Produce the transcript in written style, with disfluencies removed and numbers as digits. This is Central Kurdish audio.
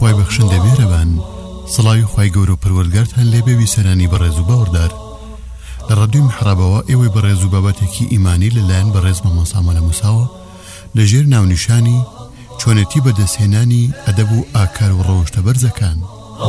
خۆی بەخشندە بێرەبان سڵاوی خی گەورە و پەروەردگارتان لێبێوی سەرانی بەڕێز و باوەڕدار لە ڕادیۆی محرابەوە ئێوەی بەڕێز و بابەتێکی ئیمانی لەلایەن بەڕێز مەمەد سامۆنە موساوە لەژێر ناونیشانی چۆنێتی بەدەستهێنانی ئەدەب و ئاکار و ڕەوشتە بەرزەکان